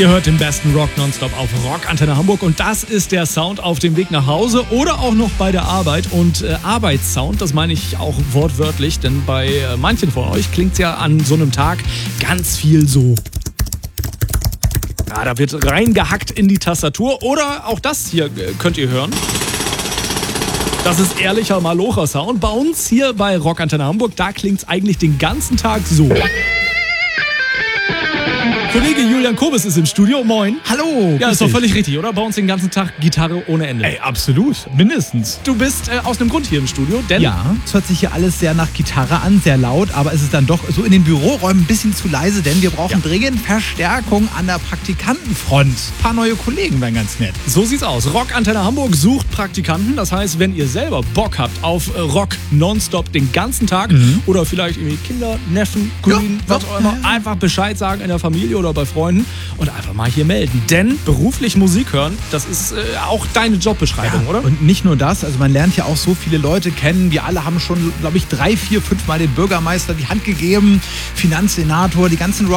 Ihr hört den besten Rock nonstop auf Rockantenne Hamburg und das ist der Sound auf dem Weg nach Hause oder auch noch bei der Arbeit. Und Arbeitssound, das meine ich auch wortwörtlich, denn bei manchen von euch klingt es ja an so einem Tag ganz viel so. Ja, da wird reingehackt in die Tastatur oder auch das hier könnt ihr hören. Das ist ehrlicher Malocher-Sound. Bei uns hier bei Rockantenne Hamburg, da klingt es eigentlich den ganzen Tag so. Kollege Julian Kobes ist im Studio. Moin. Hallo. Ja, ist doch völlig richtig, oder? Bei uns den ganzen Tag Gitarre ohne Ende. Ey, absolut. Mindestens. Du bist aus einem Grund hier im Studio, denn... Ja, es hört sich hier alles sehr nach Gitarre an, sehr laut, aber es ist dann doch so in den Büroräumen ein bisschen zu leise, denn wir brauchen dringend Verstärkung an der Praktikantenfront. Ein paar neue Kollegen wären ganz nett. So sieht's aus. Rockantenne Hamburg sucht Praktikanten. Das heißt, wenn ihr selber Bock habt auf Rock nonstop den ganzen Tag oder vielleicht irgendwie Kinder, Neffen, Cousinen, was auch immer, einfach Bescheid sagen in der Familie oder bei Freunden und einfach mal hier melden. Denn beruflich Musik hören, das ist auch deine Jobbeschreibung, oder? Und nicht nur das, also man lernt ja auch so viele Leute kennen. Wir alle haben schon, glaube ich, 3, 4, 5 Mal den Bürgermeister die Hand gegeben, Finanzsenator, die ganzen